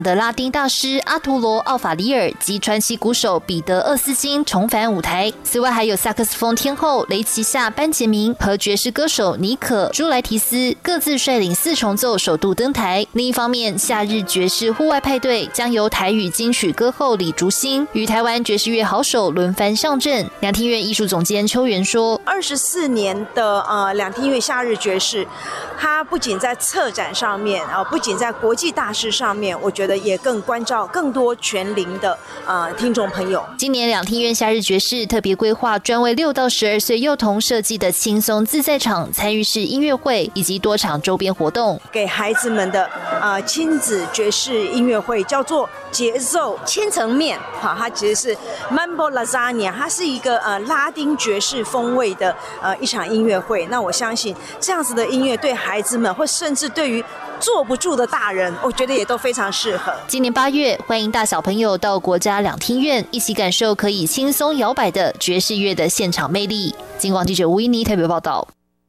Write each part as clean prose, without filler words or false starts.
的拉丁大师阿图罗·奥法里尔及传奇鼓手彼得·厄斯金重返舞台。此外，还有萨克斯风天后雷奇夏·班杰明和爵士歌手尼可·朱莱提斯各自率领4重奏首度登台。另一方面，夏日爵士户外派对将由台语金曲歌后李竹新与台湾爵士乐好手轮番上阵。两厅院艺术总监邱元说 ：24年的两厅院夏日爵士，它不仅在策展上面不仅在国际大师上面，我觉得也更关照更多全龄的听众朋友。 今年两厅院夏日爵士特别规划专为6到12岁幼童设计的轻松自在场参与式音乐会以及多场周边活动， 给孩子们的亲子爵士音乐会叫做节奏千层面，它其实是 Mambo Lasagna， 它是一个拉丁爵士风味的一场音乐会。那我相信这样子的音乐对孩子们，或甚至对于坐不住的大人，我觉得也都非常适合。 今年8月，欢迎大小朋友到国家两厅院一起感受可以轻松摇摆的爵士乐的现场魅力。警广记者吴依妮特别报道。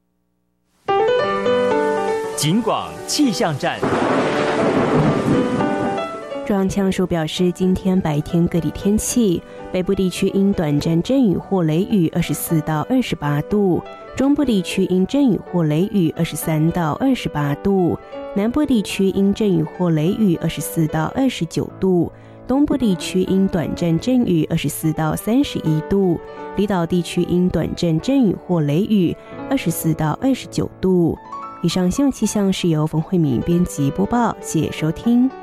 警广气象站。 中央气象署表示，今天白天各地天气，北部地区因短暂阵雨或雷雨24到28度，中部地区因阵雨或雷雨23到28度，南部地区因阵雨或雷雨24到29度，东部地区因短暂阵雨24到31度，离岛地区因短暂阵雨或雷雨24到29度。以上新闻气象是由冯慧敏编辑播报，谢谢收听。